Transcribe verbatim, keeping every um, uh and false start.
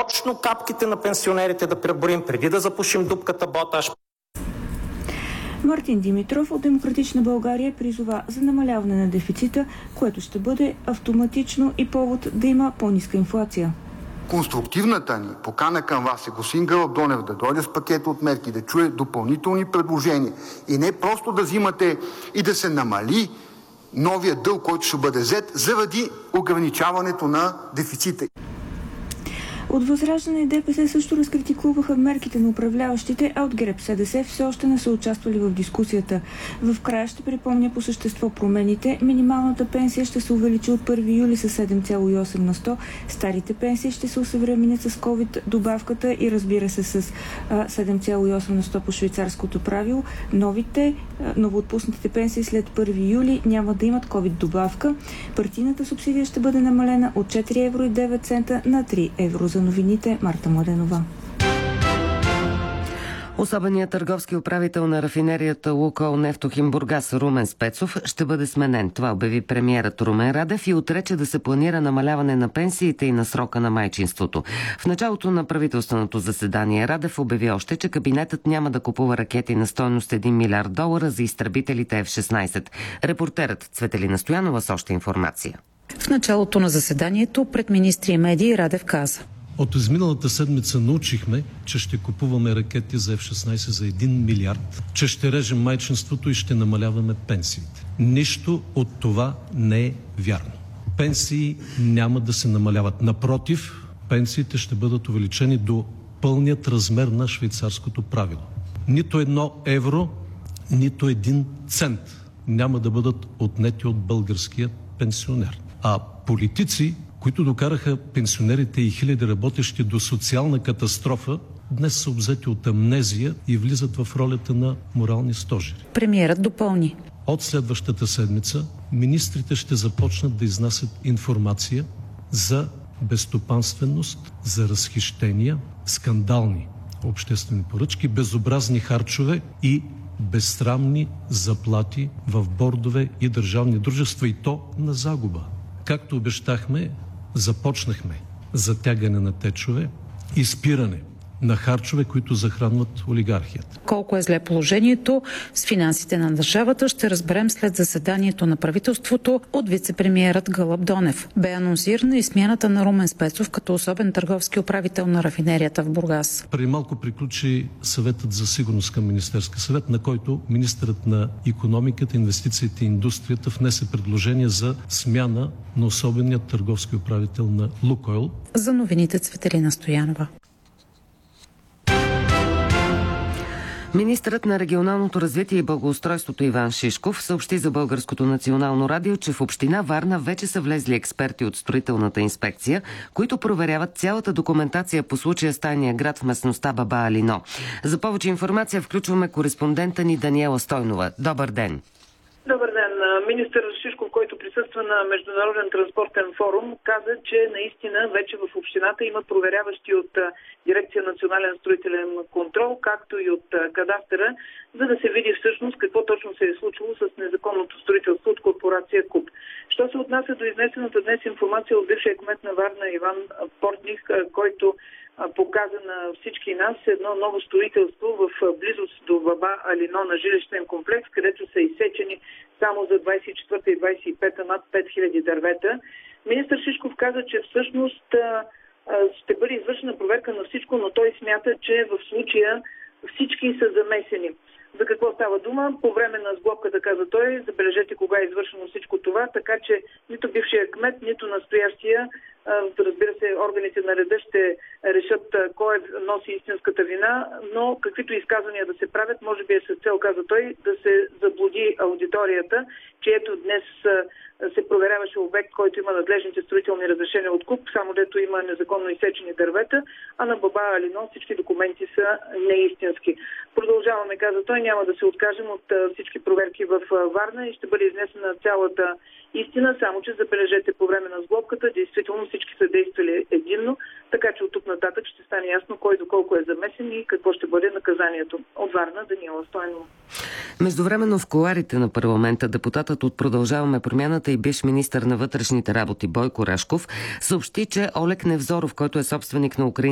точно капките на пенсионерите да преброим, преди да запушим дупката боташ. Мартин Димитров от Демократична България призова за намаляване на дефицита, което ще бъде автоматично и повод да има по-ниска инфлация. Конструктивната ни покана към вас е господин Гълъб Донев да дойде с пакет от мерки, да чуе допълнителни предложения и не просто да взимате и да се намали новия дълг, който ще бъде взет заради ограничаването на дефицита. От Възраждане и ДПС също разкритикуваха мерките на управляващите, а от ГЕРБ СДС все още не са участвали в дискусията. В края ще припомня по същество промените. Минималната пенсия ще се увеличи от първи юли с седем цяло и осем на сто. Старите пенсии ще се осъвременят с ковид добавката и разбира се с седем цяло и осем на сто по швейцарското правило. Новите, новоотпуснатите пенсии след първи юли няма да имат ковид добавка. Партийната субсидия ще бъде намалена от четири евро и девет цента на три евро. За новините Марта Младенова. Особеният търговски управител на рафинерията Лукойл Нефтохим Бургас Румен Спецов ще бъде сменен. Това обяви премиерът Румен Радев и отрече да се планира намаляване на пенсиите и на срока на майчинството. В началото на правителственото заседание Радев обяви още, че кабинетът няма да купува ракети на стойност един милиард долара за изтребителите Еф шестнайсет. Репортерът Цветелина Стоянова с още информация. В началото на заседанието пред министри и медии Радев каза: От изминалата седмица научихме, че ще купуваме ракети за Еф шестнайсет за един милиард, че ще режем майчинството и ще намаляваме пенсиите. Нищо от това не е вярно. Пенсии няма да се намаляват. Напротив, пенсиите ще бъдат увеличени до пълният размер на швейцарското правило. Нито едно евро, нито един цент няма да бъдат отнети от българския пенсионер. А политици, които докараха пенсионерите и хиляди работещи до социална катастрофа, днес са обзети от амнезия и влизат в ролята на морални стожери. Премиерът допълни: От следващата седмица министрите ще започнат да изнасят информация за безстопанственост, за разхищения, скандални обществени поръчки, безобразни харчове и безсрамни заплати в бордове и държавни дружества, и то на загуба. Както обещахме, започнахме затягане на течове и спиране на харчове, които захранват олигархията. Колко е зле положението с финансите на държавата, ще разберем след заседанието на правителството от вице-премиерът Гълъб Донев. Бе анонсирана и смяната на Румен Спецов като особен търговски управител на рафинерията в Бургас. Преди малко приключи съветът за сигурност към Министерския съвет, на който министърът на икономиката, инвестициите и индустрията внесе предложение за смяна на особения търговски управител на Лукойл. За новините Цветелина Стоянова. Министърът на регионалното развитие и благоустройството Иван Шишков съобщи за Българското национално радио, че в община Варна вече са влезли експерти от строителната инспекция, които проверяват цялата документация по случая с тайния град в местността Баба Алино. За повече информация включваме кореспондента ни Даниела Стойнова. Добър ден! Добър ден. Министър Шишков, който присъства на Международен транспортен форум, каза, че наистина вече в общината има проверяващи от дирекция Национален строителен контрол, както и от кадастъра, за да се види всъщност какво точно се е случило с незаконното строителство от корпорация КУП. Що се отнася до изнесената днес информация от бившия кмет на Варна Иван Портних, който показа на всички нас едно ново строителство в близост до Баба Алино на жилищен комплекс, където са изсечени само за двадесет и четвърта и двадесет и пета над пет хиляди дървета. Министър Шишков каза, че всъщност ще бъде извършена проверка на всичко, но той смята, че в случая всички са замесени. За какво става дума? По време на сглобката, каза той, забележете кога е извършено всичко това, така че нито бившия кмет, нито настоящия, разбира се, органите на реда ще решат кой носи истинската вина, но каквито изказвания да се правят, може би е с цел, каза той, да се заблуди аудиторията, че ето днес се проверяваше обект, който има надлежните строителни разрешения от КУП, само дето има незаконно изсечени дървета, а на Баба Алино всички документи са неистински. Продължаваме, каза той, няма да се откажем от всички проверки в Варна и ще бъде изнесена цялата истина, само че забележете по време на сглобката, действително всички са действали единно, така че от тук нататък ще стане ясно кой доколко е замесен и какво ще бъде наказанието. От Варна, Даниела Стойнова. Междувременно в кулоарите на парламента депутатът от Продължаваме промяната и бивш министър на вътрешните работи Бойко Рашков съобщи, че Олег Невзоров, който е собственик на Украина